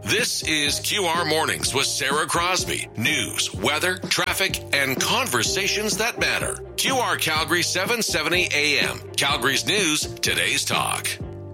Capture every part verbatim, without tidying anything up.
This is Q R Mornings with Sarah Crosby. News, weather, traffic, and conversations that matter. Q R Calgary seven seventy A M. Calgary's news, today's talk.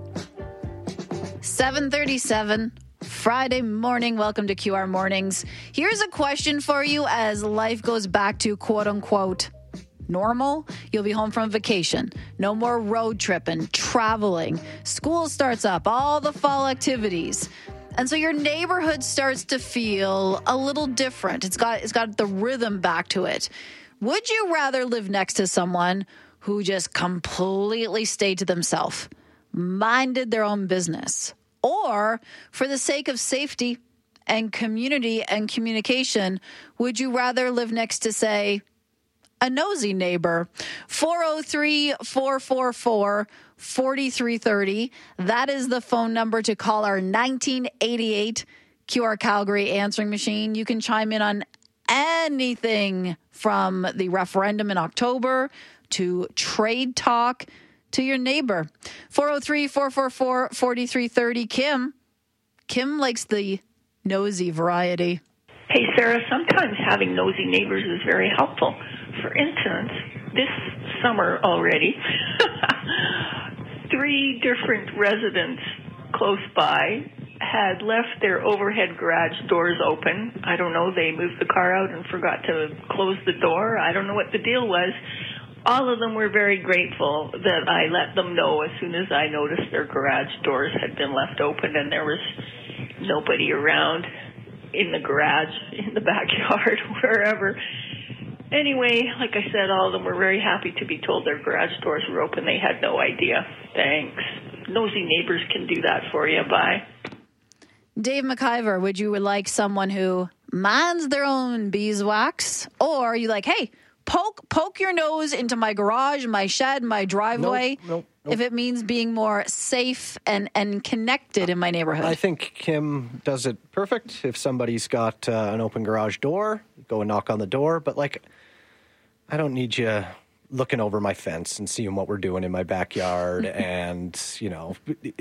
seven thirty-seven, Friday morning. Welcome to Q R Mornings. Here's a question for you as life goes back to quote unquote normal. You'll be home from vacation. No more road tripping, traveling. School starts up, all the fall activities. And so your neighborhood starts to feel a little different. It's got it's got the rhythm back to it. Would you rather live next to someone who just completely stayed to themselves, minded their own business? Or for the sake of safety and community and communication, would you rather live next to, say, a nosy neighbor? four oh three, four four four, four three three oh. That is the phone number to call our nineteen eighty-eight Q R Calgary answering machine. You can chime in on anything from the referendum in October to trade talk to your neighbor. four oh three, four four four, four three three oh. Kim. Kim likes the nosy variety. Hey, Sarah, sometimes having nosy neighbors is very helpful. For instance, this summer already, three different residents close by had left their overhead garage doors open. I don't know, they moved the car out and forgot to close the door. I don't know what the deal was. All of them were very grateful that I let them know as soon as I noticed their garage doors had been left open and there was nobody around in the garage, in the backyard, wherever. Anyway, like I said, all of them were very happy to be told their garage doors were open. They had no idea. Thanks. Nosy neighbors can do that for you. Bye. Dave McIver, would you like someone who minds their own beeswax? Or are you like, hey, poke poke your nose into my garage, my shed, my driveway, nope, nope, nope. if it means being more safe and, and connected in my neighborhood? I think Kim does it perfect. If somebody's got uh, an open garage door, go and knock on the door. But, like, I don't need you looking over my fence and seeing what we're doing in my backyard. And, you know,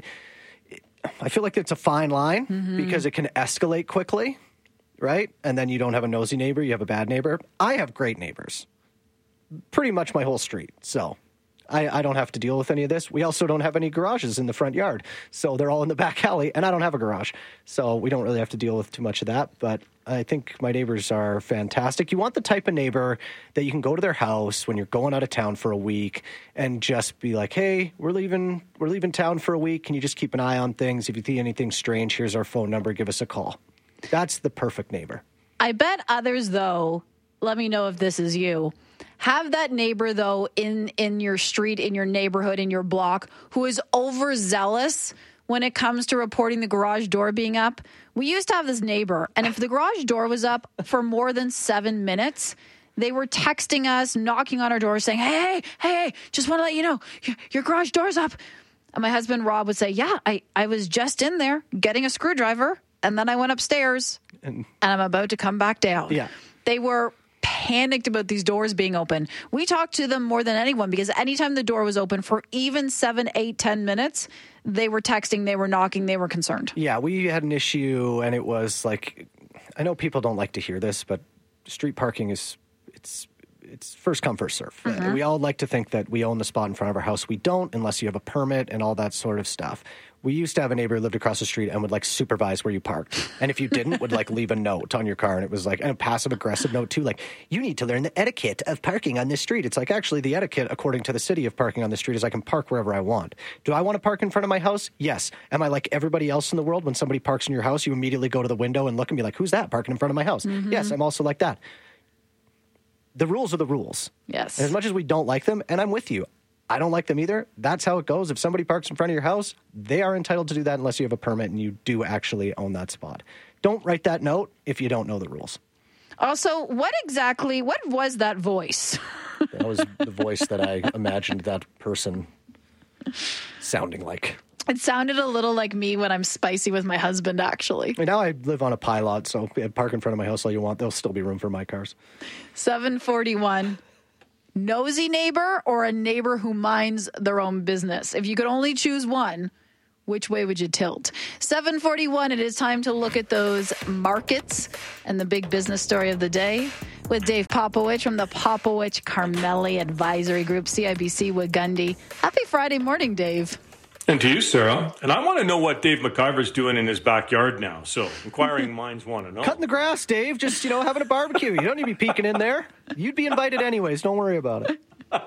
I feel like it's a fine line mm-hmm. because it can escalate quickly, right? And then you don't have a nosy neighbor, you have a bad neighbor. I have great neighbors. Pretty much my whole street. So I, I don't have to deal with any of this. We also don't have any garages in the front yard. So they're all in the back alley, and I don't have a garage. So we don't really have to deal with too much of that. But I think my neighbors are fantastic. You want the type of neighbor that you can go to their house when you're going out of town for a week and just be like, hey, we're leaving, we're leaving town for a week. Can you just keep an eye on things? If you see anything strange, here's our phone number. Give us a call. That's the perfect neighbor. I bet others, though, let me know if this is you, have that neighbor, though, in, in your street, in your neighborhood, in your block, who is overzealous when it comes to reporting the garage door being up. We used to have this neighbor, and if the garage door was up for more than seven minutes, they were texting us, knocking on our door, saying, hey, hey, hey, just want to let you know, your, your garage door's up. And my husband, Rob, would say, yeah, I, I was just in there getting a screwdriver, and then I went upstairs, and, and I'm about to come back down. Yeah. They were panicked about these doors being open. We talked to them more than anyone because anytime the door was open for even seven, eight, ten minutes, they were texting, they were knocking, they were concerned. Yeah, we had an issue, and it was like, I know people don't like to hear this, but street parking is, it's it's first come, first serve. Mm-hmm. Uh, we all like to think that we own the spot in front of our house. We don't, unless you have a permit and all that sort of stuff. We used to have a neighbor who lived across the street and would, like, supervise where you parked. And if you didn't, would, like, leave a note on your car. And it was, like, and a passive-aggressive note, too. Like, you need to learn the etiquette of parking on this street. It's like, actually, the etiquette, according to the city of parking on the street, is I can park wherever I want. Do I want to park in front of my house? Yes. Am I like everybody else in the world? When somebody parks in your house, you immediately go to the window and look and be like, who's that parking in front of my house? Mm-hmm. Yes, I'm also like that. The rules are the rules. Yes. And as much as we don't like them, and I'm with you, I don't like them either. That's how it goes. If somebody parks in front of your house, they are entitled to do that unless you have a permit and you do actually own that spot. Don't write that note if you don't know the rules. Also, what exactly, what was that voice? That was the voice that I imagined that person sounding like. It sounded a little like me when I'm spicy with my husband, actually. Now I live on a pilot, so park in front of my house all you want. There'll still be room for my cars. seven forty-one. Nosy neighbor or a neighbor who minds their own business? If you could only choose one, which way would you tilt? seven forty-one, it is time to look at those markets and the big business story of the day with Dave Popowich from the Popowich Carmeli Advisory Group, C I B C Wood Gundy. Happy Friday morning, Dave. And to you, Sarah. And I want to know what Dave McIver's doing in his backyard now. So inquiring minds want to know. Cutting the grass, Dave. Just, you know, having a barbecue. You don't need to be peeking in there. You'd be invited anyways. Don't worry about it.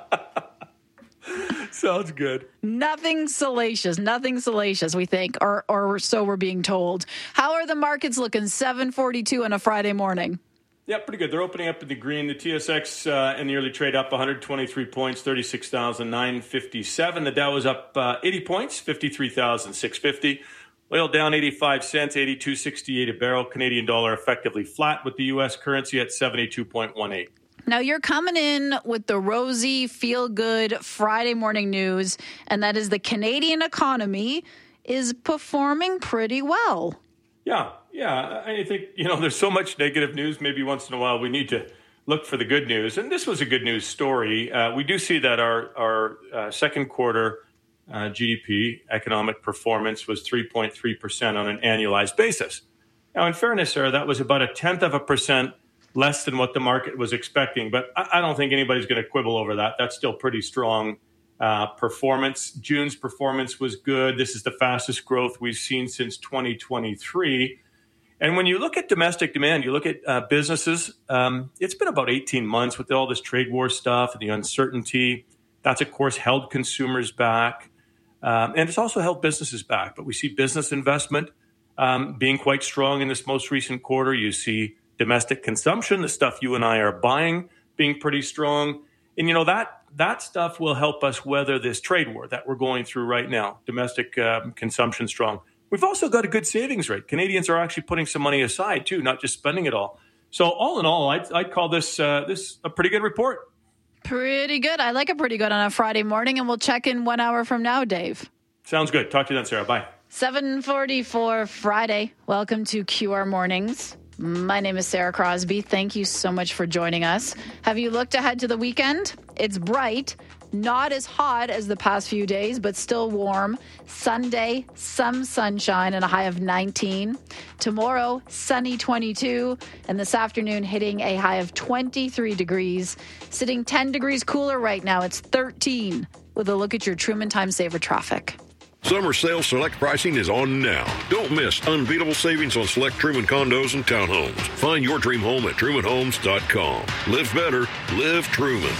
Sounds good. Nothing salacious, nothing salacious, we think, or or so we're being told. How are the markets looking? seven forty-two on a Friday morning. Yeah, pretty good. They're opening up in the green. The T S X uh, in the early trade up one hundred twenty-three points, thirty-six thousand nine hundred fifty-seven. The Dow was up uh, eighty points, fifty-three thousand six hundred fifty. Oil down eighty-five cents, eighty-two sixty-eight a barrel. Canadian dollar effectively flat with the U S currency at seventy-two point one eight. Now, you're coming in with the rosy, feel-good Friday morning news, and that is the Canadian economy is performing pretty well. Yeah, yeah. I think, you know, there's so much negative news. Maybe once in a while we need to look for the good news. And this was a good news story. Uh, we do see that our, our uh, second quarter uh, G D P economic performance was three point three percent on an annualized basis. Now, in fairness, Sarah, that was about a tenth of a percent less than what the market was expecting. But I, I don't think anybody's going to quibble over that. That's still pretty strong uh, performance. June's performance was good. This is the fastest growth we've seen since twenty twenty-three. And when you look at domestic demand, you look at uh, businesses, um, it's been about eighteen months with all this trade war stuff and the uncertainty. That's, of course, held consumers back. Um, and it's also held businesses back. But we see business investment um, being quite strong in this most recent quarter. You see domestic consumption, the stuff you and I are buying, being pretty strong. And, you know, that that stuff will help us weather this trade war that we're going through right now. Domestic um, consumption strong. We've also got a good savings rate. Canadians are actually putting some money aside, too, not just spending it all. So all in all, I'd, I'd call this uh, this a pretty good report. Pretty good. I like it pretty good on a Friday morning, and we'll check in one hour from now, Dave. Sounds good. Talk to you then, Sarah. Bye. seven forty-four Friday. Welcome to Q R Mornings. My name is Sarah Crosby. Thank you so much for joining us. Have you looked ahead to the weekend? It's bright, not as hot as the past few days, but still warm. Sunday, some sunshine and a high of nineteen. Tomorrow, sunny twenty-two. And this afternoon, hitting a high of twenty-three degrees. Sitting ten degrees cooler right now. It's thirteen with a look at your Truman Time Saver traffic. Summer sale select pricing is on now. Don't miss unbeatable savings on select Truman condos and townhomes. Find your dream home at truman homes dot com. Live better, live Truman.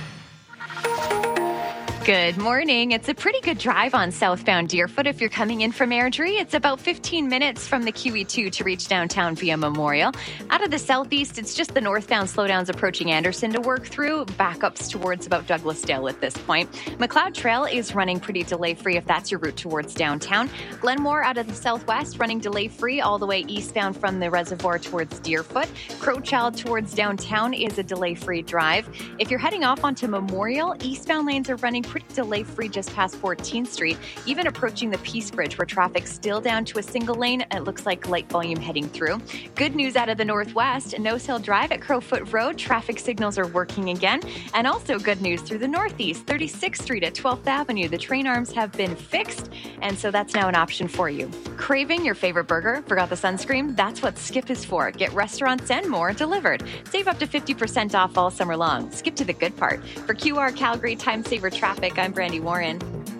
Good morning. It's a pretty good drive on southbound Deerfoot if you're coming in from Airdrie. It's about fifteen minutes from the Q E two to reach downtown via Memorial. Out of the southeast, it's just the northbound slowdowns approaching Anderson to work through. Backups towards about Douglasdale at this point. McLeod Trail is running pretty delay-free if that's your route towards downtown. Glenmore out of the southwest running delay-free all the way eastbound from the reservoir towards Deerfoot. Crowchild towards downtown is a delay-free drive. If you're heading off onto Memorial, eastbound lanes are running pretty delay-free just past fourteenth Street, even approaching the Peace Bridge where traffic's still down to a single lane. It looks like light volume heading through. Good news out of the northwest, Nose Hill Drive at Crowfoot Road, traffic signals are working again. And also good news through the northeast, thirty-sixth Street at twelfth Avenue. The train arms have been fixed, and so that's now an option for you. Craving your favorite burger? Forgot the sunscreen? That's what Skip is for. Get restaurants and more delivered. Save up to fifty percent off all summer long. Skip to the good part. For Q R Calgary Time Saver Traffic, I'm Brandy Warren.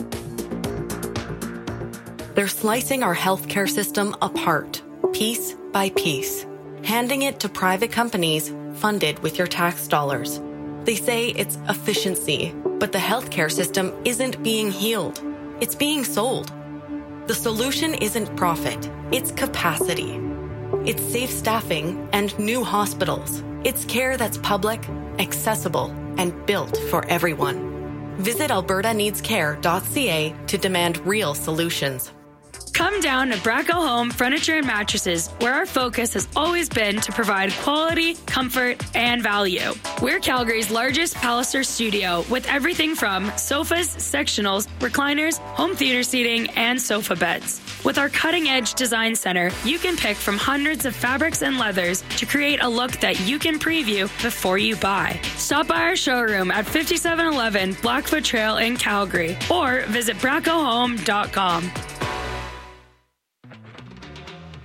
They're slicing our healthcare system apart, piece by piece, handing it to private companies funded with your tax dollars. They say it's efficiency, but the healthcare system isn't being healed. It's being sold. The solution isn't profit, it's capacity. It's safe staffing and new hospitals. It's care that's public, accessible, and built for everyone. Visit alberta needs care dot c a to demand real solutions. Come down to Bracco Home Furniture and Mattresses, where our focus has always been to provide quality, comfort, and value. We're Calgary's largest Palliser studio with everything from sofas, sectionals, recliners, home theater seating, and sofa beds. With our cutting-edge design center, you can pick from hundreds of fabrics and leathers to create a look that you can preview before you buy. Stop by our showroom at fifty-seven eleven Blackfoot Trail in Calgary or visit bracco home dot com.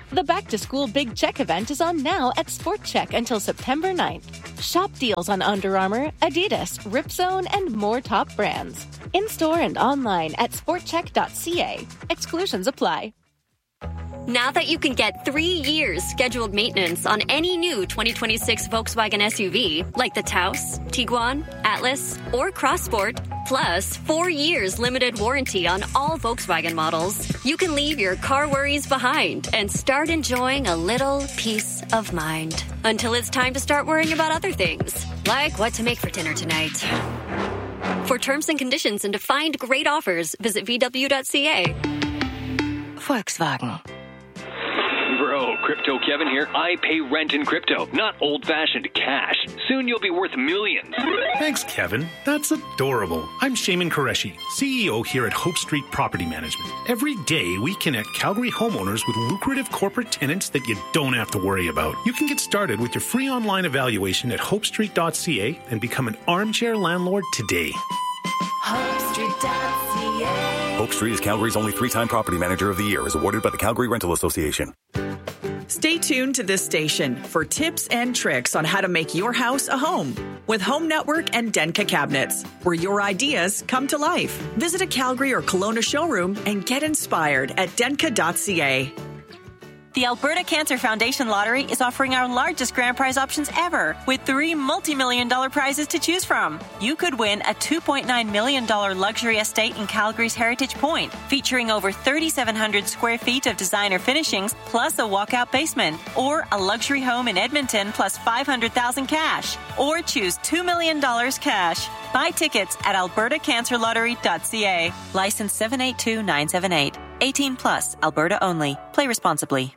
The back-to-school Big Check event is on now at Sport Check until September ninth. Shop deals on Under Armour, Adidas, Ripzone, and more top brands. In-store and online at sport check dot c a. Exclusions apply. Now that you can get three years scheduled maintenance on any new twenty twenty-six Volkswagen S U V, like the Taos, Tiguan, Atlas, or Crossport, plus four years limited warranty on all Volkswagen models, you can leave your car worries behind and start enjoying a little peace of mind. Until it's time to start worrying about other things, like what to make for dinner tonight. For terms and conditions and to find great offers, visit v w dot c a. Volkswagen. Bro, Crypto Kevin here. I pay rent in crypto, not old-fashioned cash. Soon you'll be worth millions. Thanks, Kevin. That's adorable. I'm Shaman Qureshi, C E O here at Hope Street Property Management. Every day, we connect Calgary homeowners with lucrative corporate tenants that you don't have to worry about. You can get started with your free online evaluation at hope street dot c a and become an armchair landlord today. hope street dot c a. Hope Street is Calgary's only three-time property manager of the year, as awarded by the Calgary Rental Association. Stay tuned to this station for tips and tricks on how to make your house a home with Home Network and Denka Cabinets, where your ideas come to life. Visit a Calgary or Kelowna showroom and get inspired at denka dot c a. The Alberta Cancer Foundation Lottery is offering our largest grand prize options ever, with three multi-million dollar prizes to choose from. You could win a two point nine million dollars luxury estate in Calgary's Heritage Point, featuring over thirty-seven hundred square feet of designer finishings, plus a walkout basement, or a luxury home in Edmonton, plus five hundred thousand dollars cash, or choose two million dollars cash. Buy tickets at alberta cancer lottery dot c a. License seven eight two nine seven eight. eighteen plus, Alberta only. Play responsibly.